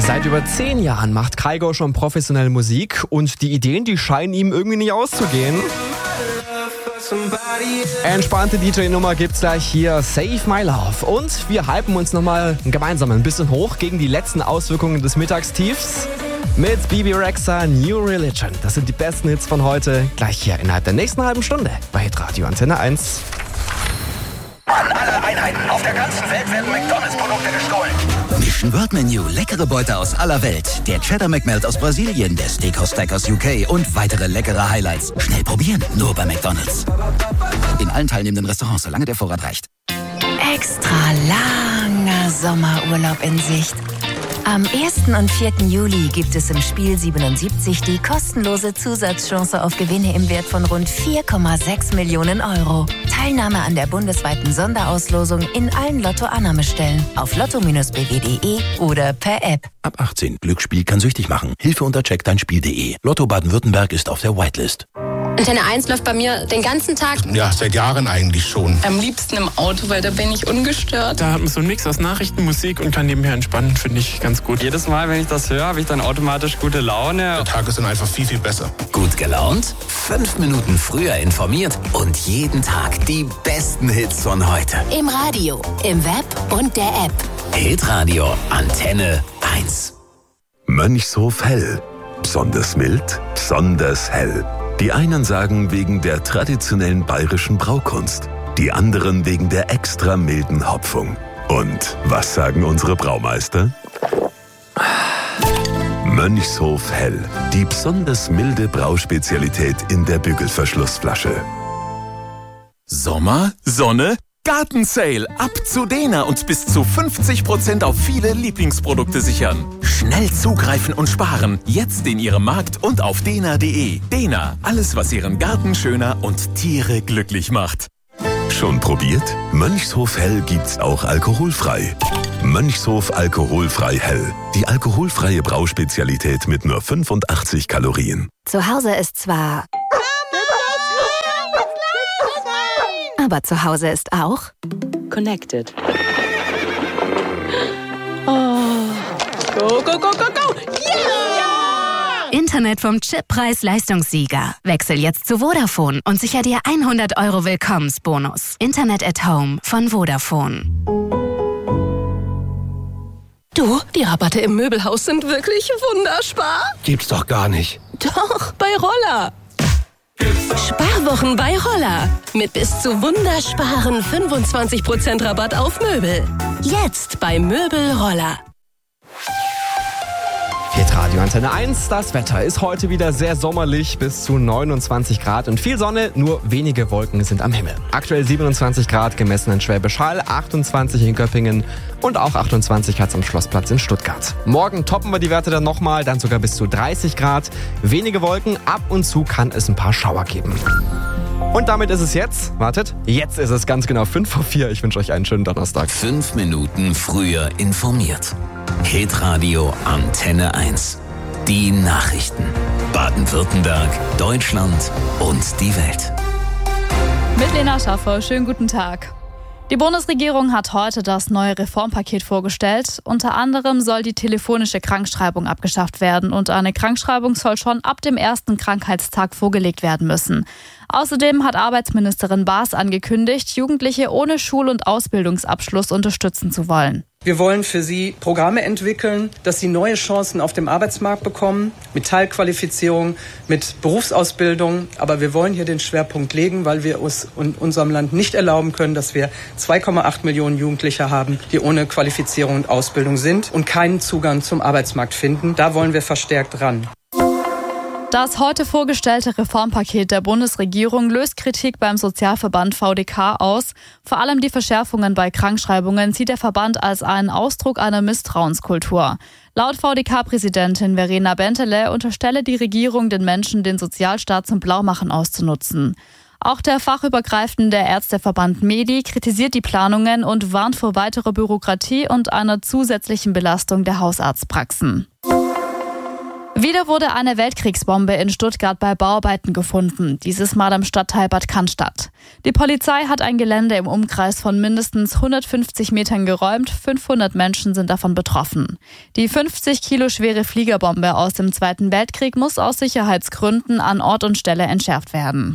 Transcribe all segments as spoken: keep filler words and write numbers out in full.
Seit über zehn Jahren macht Kygo schon professionell Musik und die Ideen, die scheinen ihm irgendwie nicht auszugehen. Entspannte D J-Nummer gibt's gleich hier, Save My Love. Und wir hypen uns nochmal gemeinsam ein bisschen hoch gegen die letzten Auswirkungen des Mittagstiefs mit Bebe Rexha, New Religion. Das sind die besten Hits von heute, gleich hier innerhalb der nächsten halben Stunde bei Hitradio Antenne eins. An alle Einheiten auf der ganzen Welt werden McDonalds-Produkte gestohlen. Mission World Menu, leckere Beute aus aller Welt. Der Cheddar McMelt aus Brasilien, der Steakhouse Stack aus U K und weitere leckere Highlights. Schnell probieren, nur bei McDonalds. In allen teilnehmenden Restaurants, solange der Vorrat reicht. Extra langer Sommerurlaub in Sicht. Am ersten und vierten Juli gibt es im Spiel siebenundsiebzig die kostenlose Zusatzchance auf Gewinne im Wert von rund vier Komma sechs Millionen Euro. Teilnahme an der bundesweiten Sonderauslosung in allen Lotto-Annahmestellen auf lotto Bindestrich b w punkt d e oder per App. Ab achtzehn. Glücksspiel kann süchtig machen. Hilfe unter check dein Spiel punkt d e. Lotto Baden-Württemberg ist auf der Whitelist. Antenne eins läuft bei mir den ganzen Tag. Ja, seit Jahren eigentlich schon. Am liebsten im Auto, weil da bin ich ungestört. Da hat man so einen Mix aus Nachrichten, Musik und kann nebenher entspannen, finde ich ganz gut. Jedes Mal, wenn ich das höre, habe ich dann automatisch gute Laune. Der Tag ist dann einfach viel, viel besser. Gut gelaunt? Fünf Minuten früher informiert und jeden Tag die besten Hits von heute. Im Radio, im Web und der App. Hitradio Antenne eins. Mönchshof Hell. Besonders mild, besonders hell. Die einen sagen wegen der traditionellen bayerischen Braukunst, die anderen wegen der extra milden Hopfung. Und was sagen unsere Braumeister? Mönchshof Hell, die besonders milde Brauspezialität in der Bügelverschlussflasche. Sommer, Sonne, Gartensale. Ab zu Dena und bis zu fünfzig Prozent auf viele Lieblingsprodukte sichern. Schnell zugreifen und sparen. Jetzt in Ihrem Markt und auf dena punkt d e. Dena, alles was Ihren Garten schöner und Tiere glücklich macht. Schon probiert? Mönchshof Hell gibt's auch alkoholfrei. Mönchshof Alkoholfrei Hell. Die alkoholfreie Brauspezialität mit nur fünfundachtzig Kalorien. Zu Hause ist zwar... Aber zu Hause ist auch... Connected. Oh. Go, go, go, go, go! Yeah! Internet vom Chip-Preis-Leistungssieger. Wechsel jetzt zu Vodafone und sicher dir hundert Euro Willkommensbonus. Internet at Home von Vodafone. Du, die Rabatte im Möbelhaus sind wirklich wunderspar. Gibt's doch gar nicht. Doch, bei Roller. Sparwochen bei Roller. Mit bis zu wundersparen fünfundzwanzig Prozent Rabatt auf Möbel. Jetzt bei Möbel Roller. Hitradio Antenne eins, das Wetter ist heute wieder sehr sommerlich, bis zu neunundzwanzig Grad und viel Sonne, nur wenige Wolken sind am Himmel. Aktuell siebenundzwanzig Grad gemessen in Schwäbisch Hall, achtundzwanzig in Göppingen und auch achtundzwanzig hat es am Schlossplatz in Stuttgart. Morgen toppen wir die Werte dann nochmal, dann sogar bis zu dreißig Grad, wenige Wolken, ab und zu kann es ein paar Schauer geben. Und damit ist es jetzt, wartet, jetzt ist es ganz genau fünf vor vier. Ich wünsche euch einen schönen Donnerstag. Fünf Minuten früher informiert. Hitradio Antenne eins. Die Nachrichten. Baden-Württemberg, Deutschland und die Welt. Mit Lena Schaffer, schönen guten Tag. Die Bundesregierung hat heute das neue Reformpaket vorgestellt. Unter anderem soll die telefonische Krankschreibung abgeschafft werden und eine Krankschreibung soll schon ab dem ersten Krankheitstag vorgelegt werden müssen. Außerdem hat Arbeitsministerin Baas angekündigt, Jugendliche ohne Schul- und Ausbildungsabschluss unterstützen zu wollen. Wir wollen für sie Programme entwickeln, dass sie neue Chancen auf dem Arbeitsmarkt bekommen, mit Teilqualifizierung, mit Berufsausbildung. Aber wir wollen hier den Schwerpunkt legen, weil wir uns in unserem Land nicht erlauben können, dass wir zwei Komma acht Millionen Jugendliche haben, die ohne Qualifizierung und Ausbildung sind und keinen Zugang zum Arbeitsmarkt finden. Da wollen wir verstärkt ran. Das heute vorgestellte Reformpaket der Bundesregierung löst Kritik beim Sozialverband V D K aus. Vor allem die Verschärfungen bei Krankschreibungen sieht der Verband als einen Ausdruck einer Misstrauenskultur. Laut V D K-Präsidentin Verena Bentele unterstelle die Regierung den Menschen, den Sozialstaat zum Blaumachen auszunutzen. Auch der fachübergreifende Ärzteverband Medi kritisiert die Planungen und warnt vor weiterer Bürokratie und einer zusätzlichen Belastung der Hausarztpraxen. Wieder wurde eine Weltkriegsbombe in Stuttgart bei Bauarbeiten gefunden, dieses Mal im Stadtteil Bad Cannstatt. Die Polizei hat ein Gelände im Umkreis von mindestens hundertfünfzig Metern geräumt, fünfhundert Menschen sind davon betroffen. Die fünfzig Kilo schwere Fliegerbombe aus dem Zweiten Weltkrieg muss aus Sicherheitsgründen an Ort und Stelle entschärft werden.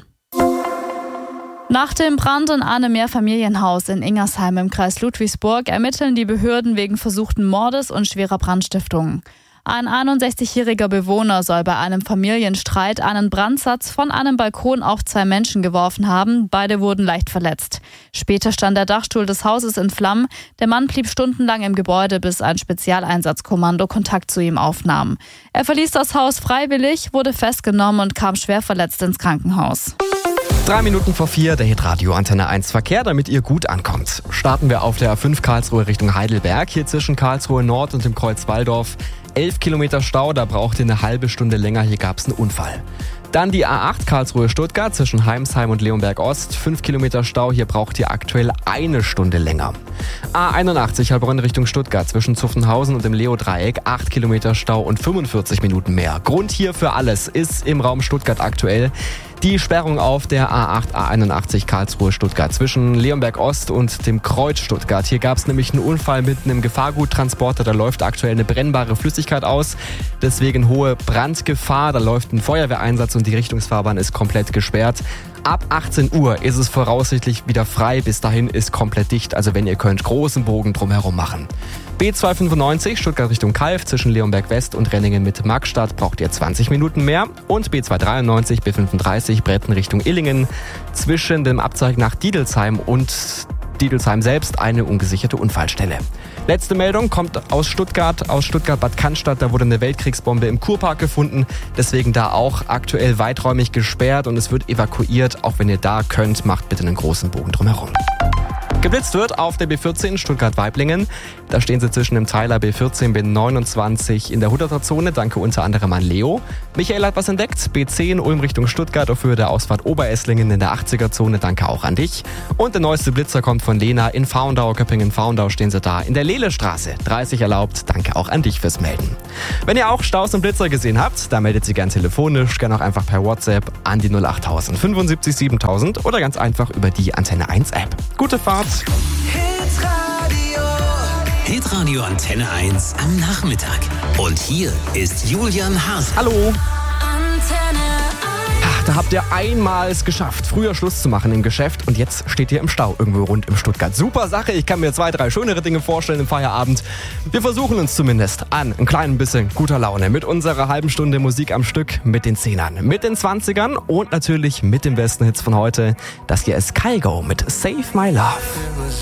Nach dem Brand in einem Mehrfamilienhaus in Ingersheim im Kreis Ludwigsburg ermitteln die Behörden wegen versuchten Mordes und schwerer Brandstiftung. Ein einundsechzigjähriger Bewohner soll bei einem Familienstreit einen Brandsatz von einem Balkon auf zwei Menschen geworfen haben. Beide wurden leicht verletzt. Später stand der Dachstuhl des Hauses in Flammen. Der Mann blieb stundenlang im Gebäude, bis ein Spezialeinsatzkommando Kontakt zu ihm aufnahm. Er verließ das Haus freiwillig, wurde festgenommen und kam schwer verletzt ins Krankenhaus. Drei Minuten vor vier, der Hitradio Antenne eins Verkehr, damit ihr gut ankommt. Starten wir auf der A fünf Karlsruhe Richtung Heidelberg, hier zwischen Karlsruhe Nord und dem Kreuz Walldorf. elf Kilometer Stau, da braucht ihr eine halbe Stunde länger, hier gab es einen Unfall. Dann die A acht Karlsruhe Stuttgart zwischen Heimsheim und Leonberg Ost, fünf Kilometer Stau, hier braucht ihr aktuell eine Stunde länger. A einundachtzig Heilbronn Richtung Stuttgart zwischen Zuffenhausen und dem Leo-Dreieck, acht Kilometer Stau und fünfundvierzig Minuten mehr. Grund hier für alles ist im Raum Stuttgart aktuell die Sperrung auf der A acht A einundachtzig Karlsruhe Stuttgart zwischen Leonberg Ost und dem Kreuz Stuttgart. Hier gab es nämlich einen Unfall mit einem Gefahrguttransporter, da läuft aktuell eine brennbare Flüssigkeit aus. Deswegen hohe Brandgefahr, da läuft ein Feuerwehreinsatz und die Richtungsfahrbahn ist komplett gesperrt. Ab achtzehn Uhr ist es voraussichtlich wieder frei, bis dahin ist komplett dicht, also wenn ihr könnt, großen Bogen drumherum machen. B zweihundertfünfundneunzig Stuttgart Richtung Kalf zwischen Leonberg West und Renningen mit Magstadt braucht ihr zwanzig Minuten mehr und B zweihundertdreiundneunzig B fünfunddreißig Bretten Richtung Illingen zwischen dem Abzweig nach Diedelsheim und Diedelsheim selbst eine ungesicherte Unfallstelle. Letzte Meldung kommt aus Stuttgart, aus Stuttgart-Bad Cannstatt. Da wurde eine Weltkriegsbombe im Kurpark gefunden. Deswegen da auch aktuell weiträumig gesperrt und es wird evakuiert. Auch wenn ihr da könnt, macht bitte einen großen Bogen drumherum. Geblitzt wird auf der B vierzehn Stuttgart-Weiblingen. Da stehen sie zwischen dem Teiler B vierzehn B neunundzwanzig in der hunderter Zone. Danke unter anderem an Leo. Michael hat was entdeckt. B zehn Ulm Richtung Stuttgart auf Höhe der Ausfahrt Oberesslingen in der achtziger Zone. Danke auch an dich. Und der neueste Blitzer kommt von Lena in Faundau. Köppingen-Faundau stehen sie da in der Lelestraße. dreißig erlaubt. Danke auch an dich fürs Melden. Wenn ihr auch Staus und Blitzer gesehen habt, dann meldet sie gern telefonisch, gern auch einfach per WhatsApp an die null achttausend fünfundsiebzig siebentausend oder ganz einfach über die Antenne eins App. Gute Fahrt! Hitradio Antenne eins am Nachmittag. Und hier ist Julian Haas. Hallo. Ach, da habt ihr einmal es geschafft, früher Schluss zu machen im Geschäft und jetzt steht ihr im Stau irgendwo rund im Stuttgart. Super Sache, ich kann mir zwei, drei schönere Dinge vorstellen im Feierabend. Wir versuchen uns zumindest an ein klein bisschen guter Laune mit unserer halben Stunde Musik am Stück, mit den Zehnern, mit den Zwanzigern und natürlich mit den besten Hits von heute. Das hier ist Kygo mit Save My Love.